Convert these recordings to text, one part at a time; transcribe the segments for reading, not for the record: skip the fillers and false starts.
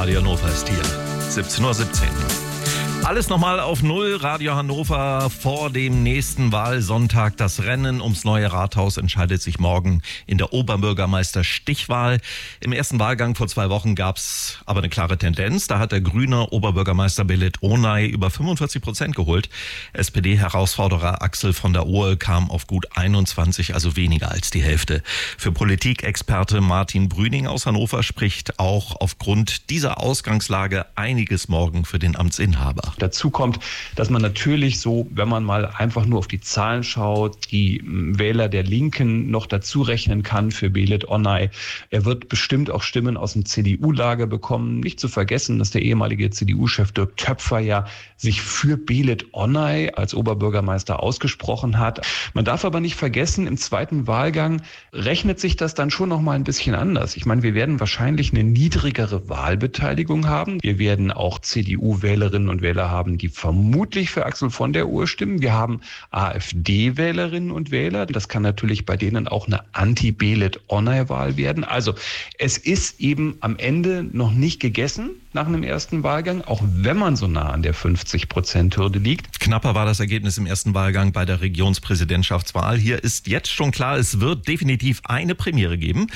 Radio Hannover ist hier. 17:17 Uhr. Alles nochmal auf Null. Radio Hannover vor dem nächsten Wahlsonntag. Das Rennen ums neue Rathaus entscheidet sich morgen in der Oberbürgermeister-Stichwahl. Im ersten Wahlgang vor 2 Wochen gab es aber eine klare Tendenz. Da hat der grüne Oberbürgermeister Belit Onay über 45% geholt. SPD-Herausforderer Axel von der Ohe kam auf gut 21, also weniger als die Hälfte. Für Politikexperte Martin Brüning aus Hannover spricht auch aufgrund dieser Ausgangslage einiges morgen für den Amtsinhaber. Dazu kommt, dass man natürlich so, wenn man mal einfach nur auf die Zahlen schaut, die Wähler der Linken noch dazu rechnen kann für Belit Onay. Er wird bestimmt auch Stimmen aus dem CDU-Lager bekommen. Nicht zu vergessen, dass der ehemalige CDU-Chef Dirk Töpfer ja sich für Belit Onay als Oberbürgermeister ausgesprochen hat. Man darf aber nicht vergessen, im zweiten Wahlgang rechnet sich das dann schon noch mal ein bisschen anders. Ich meine, wir werden wahrscheinlich eine niedrigere Wahlbeteiligung haben. Wir werden auch CDU-Wählerinnen und Wähler haben, die vermutlich für Axel von der Ohe stimmen. Wir haben AfD-Wählerinnen und Wähler. Das kann natürlich bei denen auch eine Anti-Belit Onay-Wahl werden. Also es ist eben am Ende noch nicht gegessen nach einem ersten Wahlgang, auch wenn man so nah an der 50%-Hürde liegt. Knapper war das Ergebnis im ersten Wahlgang bei der Regionspräsidentschaftswahl. Hier ist jetzt schon klar, es wird definitiv eine Premiere geben.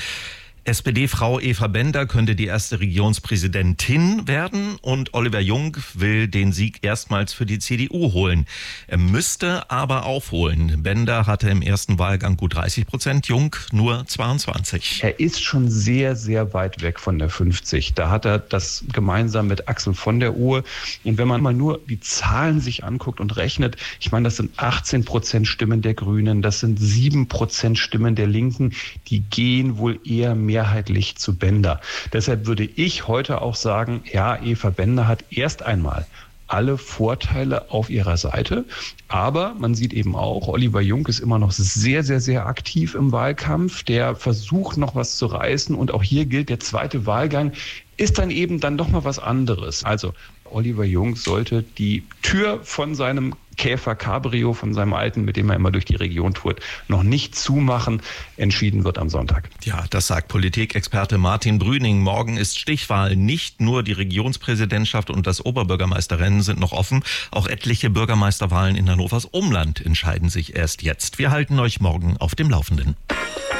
SPD-Frau Eva Bender könnte die erste Regionspräsidentin werden und Oliver Jung will den Sieg erstmals für die CDU holen. Er müsste aber aufholen. Bender hatte im ersten Wahlgang gut 30%, Jung nur 22%. Er ist schon sehr, sehr weit weg von der 50. Da hat er das gemeinsam mit Axel von der Ohe. Und wenn man mal nur die Zahlen sich anguckt und rechnet, ich meine, das sind 18% Stimmen der Grünen, das sind 7% Stimmen der Linken, die gehen wohl eher mehrheitlich zu Bender. Deshalb würde ich heute auch sagen, ja, Eva Bender hat erst einmal alle Vorteile auf ihrer Seite. Aber man sieht eben auch, Oliver Jung ist immer noch sehr, sehr, sehr aktiv im Wahlkampf. Der versucht noch was zu reißen. Und auch hier gilt, der zweite Wahlgang ist dann eben dann doch mal was anderes. Also Oliver Jung sollte die Tür von seinem Käfer Cabrio, von seinem alten, mit dem er immer durch die Region tourt, noch nicht zumachen. Entschieden wird am Sonntag. Ja, das sagt Politikexperte Martin Brüning. Morgen ist Stichwahl. Nicht nur die Regionspräsidentschaft und das Oberbürgermeisterrennen sind noch offen. Auch etliche Bürgermeisterwahlen in Hannovers Umland entscheiden sich erst jetzt. Wir halten euch morgen auf dem Laufenden.